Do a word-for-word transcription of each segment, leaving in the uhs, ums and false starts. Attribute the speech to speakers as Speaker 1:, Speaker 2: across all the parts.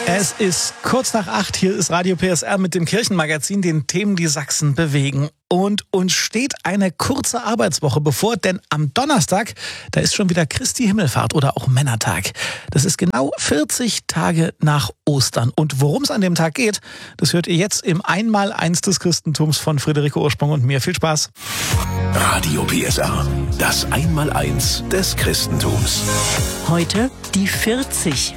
Speaker 1: Es ist kurz nach acht, hier ist Radio P S R mit dem Kirchenmagazin, den Themen, die Sachsen bewegen. Und uns steht eine kurze Arbeitswoche bevor, denn am Donnerstag, da ist schon wieder Christi Himmelfahrt oder auch Männertag. Das ist genau vierzig Tage nach Ostern. Und worum es an dem Tag geht, das hört ihr jetzt im Einmaleins des Christentums von Friederike Ursprung und mir. Viel Spaß.
Speaker 2: Radio P S R, das Einmaleins des Christentums.
Speaker 3: Heute die vierzig.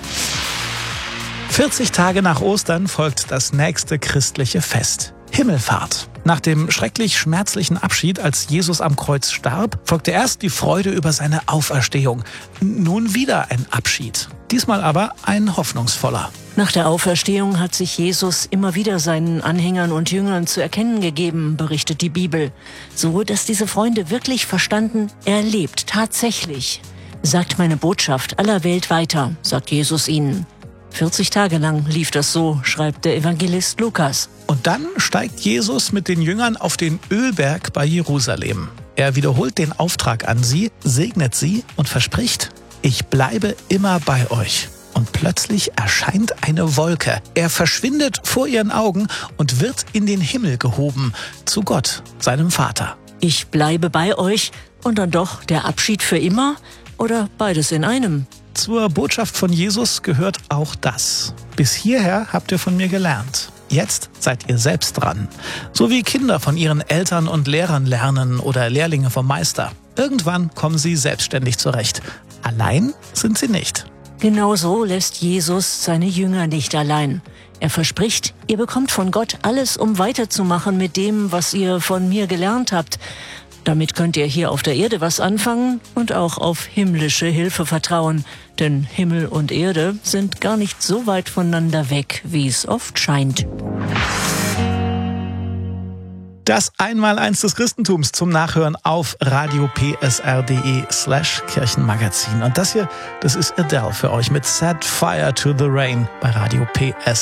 Speaker 1: vierzig Tage nach Ostern folgt das nächste christliche Fest. Himmelfahrt. Nach dem schrecklich schmerzlichen Abschied, als Jesus am Kreuz starb, folgte erst die Freude über seine Auferstehung. Nun wieder ein Abschied. Diesmal aber ein hoffnungsvoller.
Speaker 3: Nach der Auferstehung hat sich Jesus immer wieder seinen Anhängern und Jüngern zu erkennen gegeben, berichtet die Bibel. So, dass diese Freunde wirklich verstanden, er lebt tatsächlich. Sagt meine Botschaft aller Welt weiter, sagt Jesus ihnen. vierzig Tage lang lief das so, schreibt der Evangelist Lukas.
Speaker 1: Und dann steigt Jesus mit den Jüngern auf den Ölberg bei Jerusalem. Er wiederholt den Auftrag an sie, segnet sie und verspricht, ich bleibe immer bei euch. Und plötzlich erscheint eine Wolke. Er verschwindet vor ihren Augen und wird in den Himmel gehoben, zu Gott, seinem Vater.
Speaker 3: Ich bleibe bei euch und dann doch der Abschied für immer oder beides in einem?
Speaker 1: Zur Botschaft von Jesus gehört auch das. Bis hierher habt ihr von mir gelernt. Jetzt seid ihr selbst dran. So wie Kinder von ihren Eltern und Lehrern lernen oder Lehrlinge vom Meister. Irgendwann kommen sie selbstständig zurecht. Allein sind sie nicht.
Speaker 3: Genauso lässt Jesus seine Jünger nicht allein. Er verspricht, ihr bekommt von Gott alles, um weiterzumachen mit dem, was ihr von mir gelernt habt. Damit könnt ihr hier auf der Erde was anfangen und auch auf himmlische Hilfe vertrauen. Denn Himmel und Erde sind gar nicht so weit voneinander weg, wie es oft scheint.
Speaker 1: Das Einmaleins des Christentums zum Nachhören auf radiopsr.de slash Kirchenmagazin. Und das hier, das ist Adele für euch mit Set Fire to the Rain bei Radio P S R.